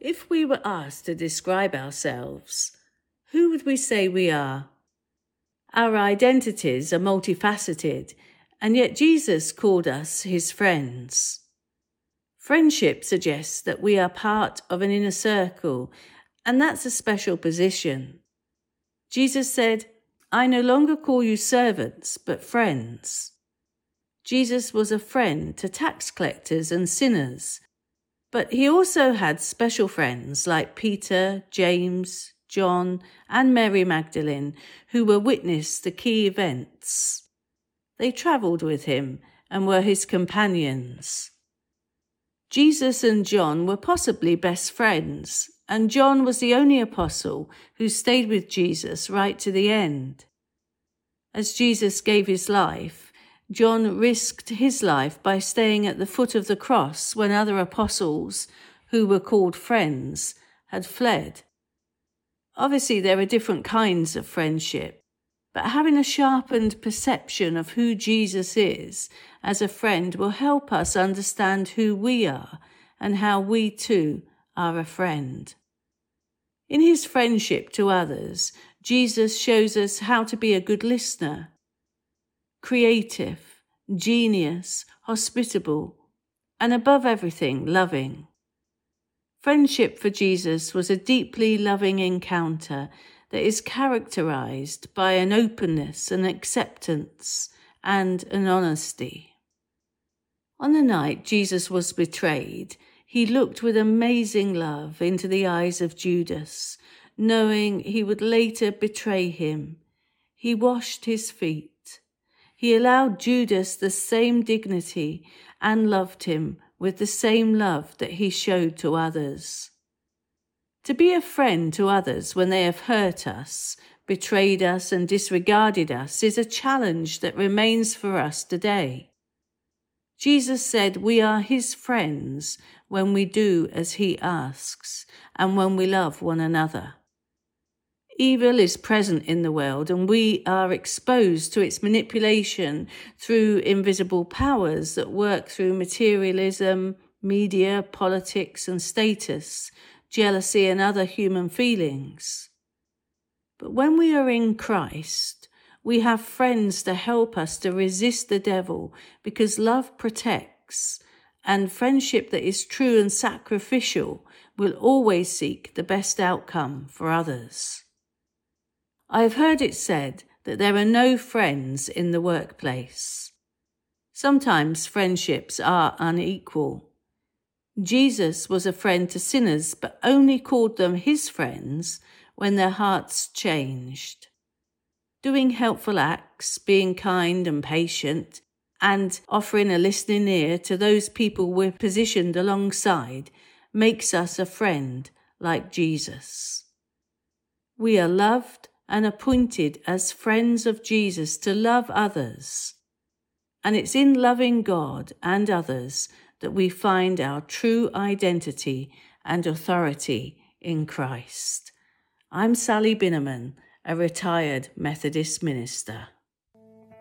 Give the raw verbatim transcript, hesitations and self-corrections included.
If we were asked to describe ourselves, who would we say we are? Our identities are multifaceted, and yet Jesus called us his friends. Friendship suggests that we are part of an inner circle, and that's a special position. Jesus said, "I no longer call you servants, but friends." Jesus was a friend to tax collectors and sinners, but he also had special friends like Peter, James, John, and Mary Magdalene, who were witness to key events. They travelled with him and were his companions. Jesus and John were possibly best friends, and John was the only apostle who stayed with Jesus right to the end. As Jesus gave his life, John risked his life by staying at the foot of the cross when other apostles, who were called friends, had fled. Obviously, there are different kinds of friendship, but having a sharpened perception of who Jesus is as a friend will help us understand who we are and how we too are a friend. In his friendship to others, Jesus shows us how to be a good listener, creative, genius, hospitable, and above everything, loving. Friendship for Jesus was a deeply loving encounter that is characterized by an openness, an acceptance, and an honesty. On the night Jesus was betrayed, he looked with amazing love into the eyes of Judas, knowing he would later betray him. He washed his feet. He allowed Judas the same dignity and loved him with the same love that he showed to others. To be a friend to others when they have hurt us, betrayed us, and disregarded us is a challenge that remains for us today. Jesus said we are his friends when we do as he asks and when we love one another. Evil is present in the world, and we are exposed to its manipulation through invisible powers that work through materialism, media, politics, and status, jealousy, and other human feelings. But when we are in Christ, we have friends to help us to resist the devil, because love protects, and friendship that is true and sacrificial will always seek the best outcome for others. I have heard it said that there are no friends in the workplace. Sometimes friendships are unequal. Jesus was a friend to sinners, but only called them his friends when their hearts changed. Doing helpful acts, being kind and patient, and offering a listening ear to those people we're positioned alongside makes us a friend like Jesus. We are loved and appointed as friends of Jesus to love others. And it's in loving God and others that we find our true identity and authority in Christ. I'm Sally Binneman, a retired Methodist minister.